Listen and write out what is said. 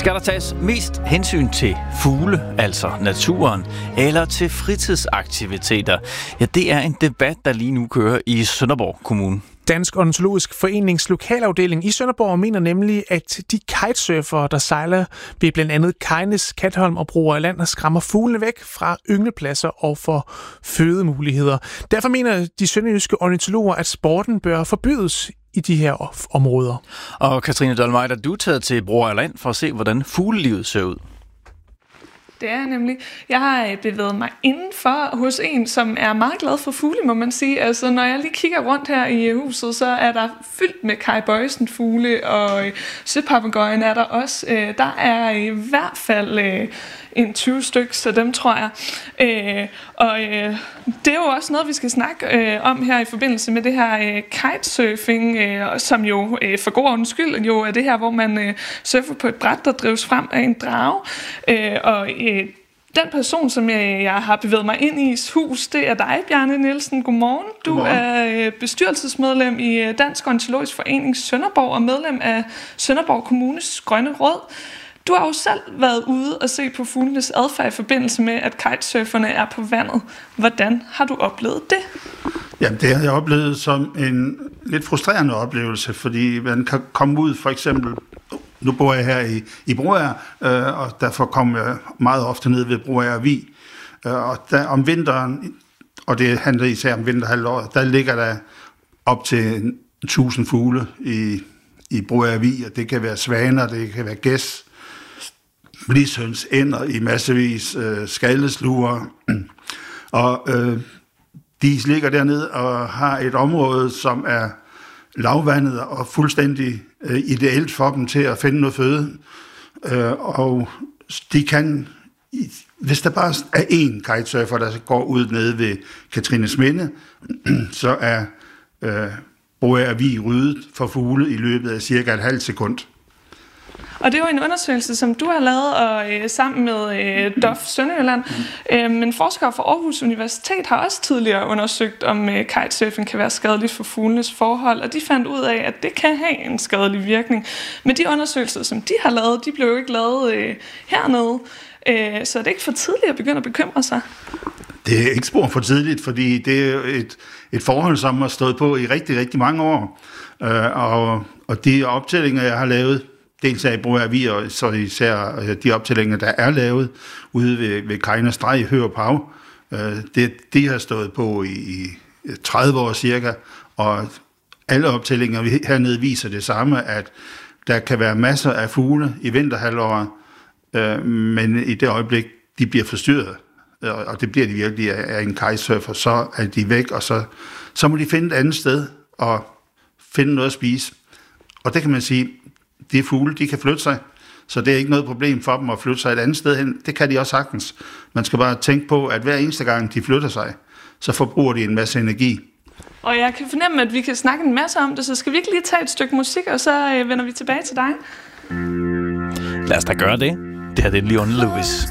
Skal der tages mest hensyn til fugle, altså naturen, eller til fritidsaktiviteter? Ja, det er en debat, der lige nu kører i Sønderborg Kommune. Dansk Ornitologisk Forenings lokalafdeling i Sønderborg mener nemlig, at de kitesurfere, der sejler ved blandt andet Kajnes, Katholm og Broager Land, skræmmer fuglene væk fra ynglepladser og for fødemuligheder. Derfor mener de sønderjyske ornitologer, at sporten bør forbydes i de her områder. Og Katrine Dolmeider, du er taget til Broager Land for at se, hvordan fuglelivet ser ud. Det er nemlig. Jeg har bevæget mig indenfor hos en, som er meget glad for fugle, må man sige. Altså, når jeg lige kigger rundt her i huset, så er der fyldt med Kai Bøjsen fugle, og søpapegøjen er der også. Der er i hvert fald en 20 stykker, så dem tror jeg. Det er jo også noget, vi skal snakke om her i forbindelse med det her kitesurfing, som jo for god ordens skyld jo er det her, hvor man surfer på et bræt, der drives frem af en drage. Den person, som jeg har bevæget mig ind i hus, det er dig, Bjarne Nielsen. Godmorgen. Du er bestyrelsesmedlem i Dansk Ornitologisk Forening Sønderborg og medlem af Sønderborg Kommunes Grønne Råd. Du har jo selv været ude og se på fuglenes adfærd i forbindelse med, at kitesurferne er på vandet. Hvordan har du oplevet det? Jamen, det har jeg oplevet som en lidt frustrerende oplevelse, fordi man kan komme ud, for eksempel, nu bor jeg her i Broager, og derfor kommer jeg meget ofte ned ved Broager Vig. Og der, om vinteren, og det handler især om vinterhalvåret, der ligger der op til 1000 fugle i Broager Vig, og det kan være svaner, det kan være gæs, blishøns, ænder i massevis, skallesluger, og de ligger dernede og har et område, som er lavvandet og fuldstændig ideelt for dem til at finde noget føde. Og de kan, hvis der bare er én kitesurfer, der går ud nede ved Katrinesminde, så er Broager Vig ryddet for fugle i løbet af cirka et halvt sekund. Og det er jo en undersøgelse, som du har lavet og sammen med DOF Sønderjylland. Men forskere fra Aarhus Universitet har også tidligere undersøgt, om kitesurfing kan være skadeligt for fuglenes forhold, og de fandt ud af, at det kan have en skadelig virkning. Men de undersøgelser, som de har lavet, de blev jo ikke lavet hernede. Så er det ikke for tidligt at begynde at bekymre sig? Det er ikke spor for tidligt, fordi det er jo et forhold, som har stået på i rigtig, rigtig mange år. Og de optællinger, jeg har lavet, dels af Broager Vig, og så især de optællinger, der er lavet ude ved Kajnes Streg, Hø og Pav, det har stået på i 30 år cirka, og alle optællinger hernede viser det samme, at der kan være masser af fugle i vinterhalvåret, men i det øjeblik, de bliver forstyrret, og det bliver de virkelig af en kitesurfer, så er de væk, og så må de finde et andet sted og finde noget at spise. Og det kan man sige, de fugle, de kan flytte sig, så det er ikke noget problem for dem at flytte sig et andet sted hen. Det kan de også sagtens. Man skal bare tænke på, at hver eneste gang de flytter sig, så forbruger de en masse energi. Og jeg kan fornemme, at vi kan snakke en masse om det, så skal vi ikke lige tage et stykke musik, og så vender vi tilbage til dig. Lad os da gøre det. Det her det er Leon Lewis.